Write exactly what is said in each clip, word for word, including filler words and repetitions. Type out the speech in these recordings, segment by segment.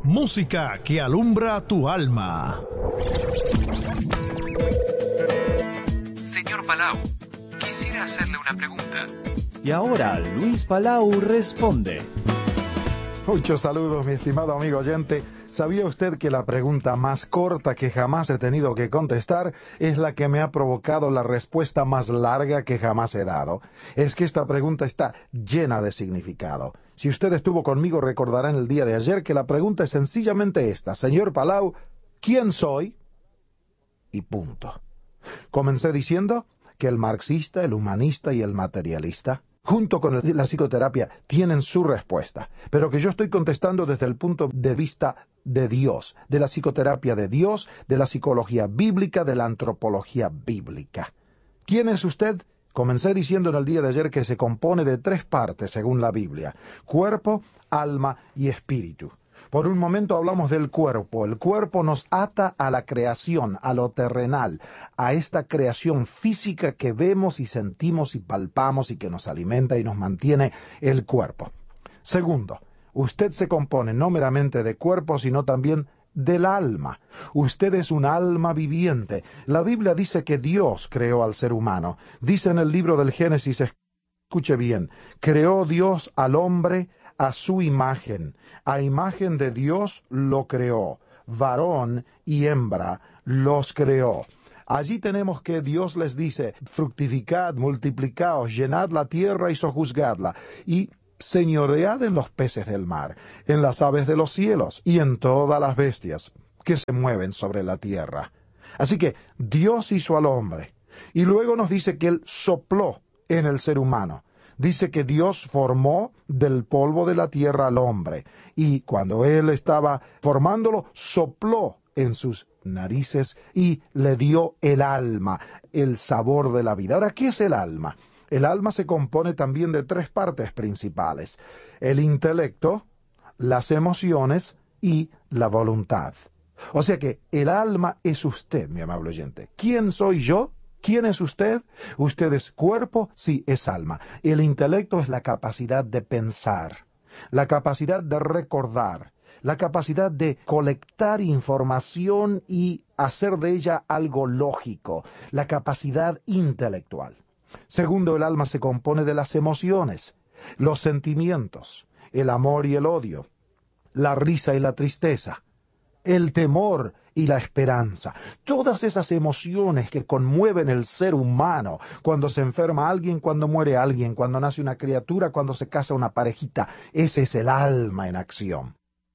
Música que alumbra tu alma. Señor Palau, quisiera hacerle una pregunta. Y ahora Luis Palau responde. Muchos saludos, mi estimado amigo oyente. ¿Sabía usted que la pregunta más corta que jamás he tenido que contestar es la que me ha provocado la respuesta más larga que jamás he dado? Es que esta pregunta está llena de significado. Si usted estuvo conmigo, recordará en el día de ayer que la pregunta es sencillamente esta. Señor Palau, ¿quién soy? Y punto. Comencé diciendo que el marxista, el humanista y el materialista, junto con el, la psicoterapia, tienen su respuesta, pero que yo estoy contestando desde el punto de vista de Dios, de la psicoterapia de Dios, de la psicología bíblica, de la antropología bíblica. ¿Quién es usted? Comencé diciendo en el día de ayer que se compone de tres partes según la Biblia: cuerpo, alma y espíritu. Por un momento hablamos del cuerpo. El cuerpo nos ata a la creación, a lo terrenal, a esta creación física que vemos y sentimos y palpamos y que nos alimenta y nos mantiene el cuerpo. Segundo, usted se compone no meramente de cuerpo, sino también del alma. Usted es un alma viviente. La Biblia dice que Dios creó al ser humano. Dice en el libro del Génesis, escuche bien, creó Dios al hombre a su imagen. A imagen de Dios lo creó. Varón y hembra los creó. Allí tenemos que Dios les dice, fructificad, multiplicaos, llenad la tierra y sojuzgadla, y señoread en los peces del mar, en las aves de los cielos, y en todas las bestias que se mueven sobre la tierra. Así que Dios hizo al hombre, y luego nos dice que Él sopló en el ser humano. Dice que Dios formó del polvo de la tierra al hombre, y cuando Él estaba formándolo, sopló en sus narices y le dio el alma, el sabor de la vida. Ahora, ¿qué es el alma? El alma se compone también de tres partes principales: el intelecto, las emociones y la voluntad. O sea que el alma es usted, mi amable oyente. ¿Quién soy yo? ¿Quién es usted? ¿Usted es cuerpo? Sí, es alma. El intelecto es la capacidad de pensar, la capacidad de recordar, la capacidad de colectar información y hacer de ella algo lógico, la capacidad intelectual. Segundo, el alma se compone de las emociones, los sentimientos, el amor y el odio, la risa y la tristeza, el temor y la esperanza. Todas esas emociones que conmueven el ser humano, cuando se enferma alguien, cuando muere alguien, cuando nace una criatura, cuando se casa una parejita. Ese es el alma en acción.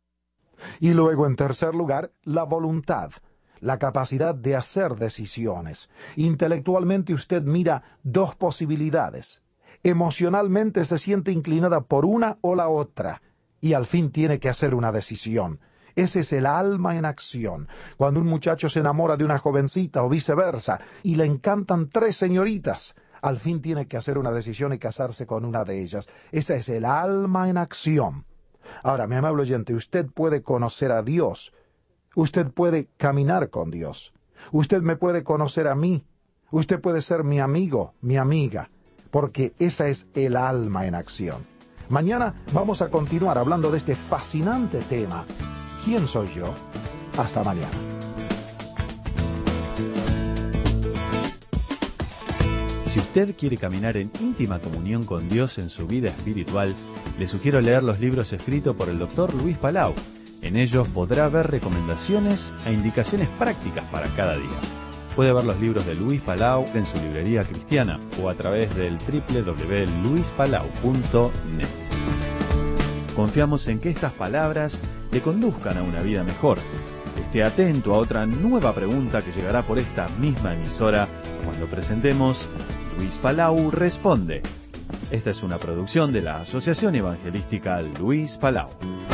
Y luego, en tercer lugar, la voluntad, la capacidad de hacer decisiones. Intelectualmente usted mira dos posibilidades. Emocionalmente se siente inclinada por una o la otra, y al fin tiene que hacer una decisión. Ese es el alma en acción. Cuando un muchacho se enamora de una jovencita o viceversa, y le encantan tres señoritas, al fin tiene que hacer una decisión y casarse con una de ellas. Ese es el alma en acción. Ahora, mi amable oyente, usted puede conocer a Dios. Usted puede caminar con Dios. Usted me puede conocer a mí. Usted puede ser mi amigo, mi amiga, porque esa es el alma en acción. Mañana vamos a continuar hablando de este fascinante tema. ¿Quién soy yo? Hasta mañana. Si usted quiere caminar en íntima comunión con Dios en su vida espiritual, le sugiero leer los libros escritos por el doctor Luis Palau. En ellos podrá ver recomendaciones e indicaciones prácticas para cada día. Puede ver los libros de Luis Palau en su librería cristiana o a través del doble u doble u doble u punto luis palau punto net. Confiamos en que estas palabras le conduzcan a una vida mejor. Esté atento a otra nueva pregunta que llegará por esta misma emisora cuando presentemos Luis Palau Responde. Esta es una producción de la Asociación Evangelística Luis Palau.